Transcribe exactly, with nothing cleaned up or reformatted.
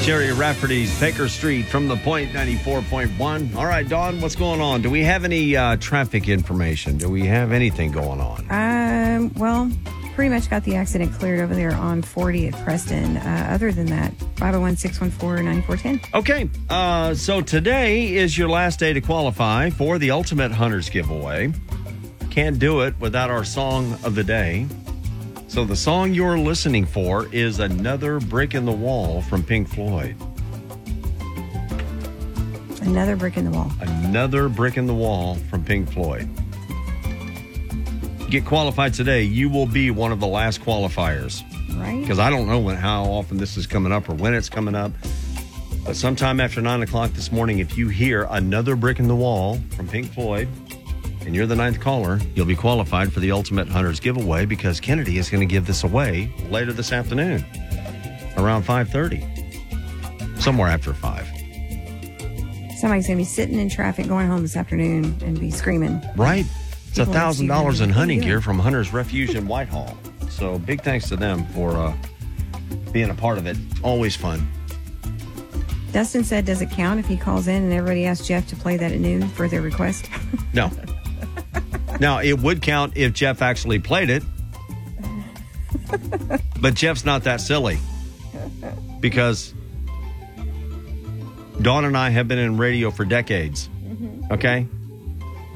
Sherry Rafferty's Baker Street from the Point ninety-four point one. All right, Dawn, what's going on? Do we have any uh, traffic information? Do we have anything going on? Um, well, pretty much got the accident cleared over there on forty at Preston. Uh, other than that, five oh one, six one four, nine four one oh. Okay, uh, so today is your last day to qualify for the Ultimate Hunters giveaway. Can't do it without our song of the day. So the song you're listening for is Another Brick in the Wall from Pink Floyd. Another brick in the wall. Another Brick in the Wall from Pink Floyd. Get qualified today. You will be one of the last qualifiers. Right. Because I don't know when, how often this is coming up or when it's coming up. But sometime after nine o'clock this morning, if you hear Another Brick in the Wall from Pink Floyd, and you're the ninth caller, you'll be qualified for the Ultimate Hunters giveaway because Kennedy is going to give this away later this afternoon around five thirty. Somewhere after five. Somebody's going to be sitting in traffic going home this afternoon and be screaming. Right. It's one People thousand dollars in like, hunting "What are you gear doing?" from Hunter's Refuge in Whitehall. So big thanks to them for uh, being a part of it. Always fun. Dustin said, does it count if he calls in and everybody asks Jeff to play that at noon for their request? No. Now, it would count if Jeff actually played it. But Jeff's not that silly. Because Dawn and I have been in radio for decades. Mm-hmm. Okay?